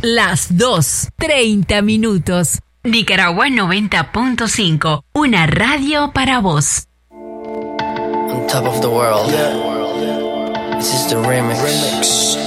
Las 2:30. Nicaragua 90.5, una radio para vos. On top of the world. Yeah. This is the remix.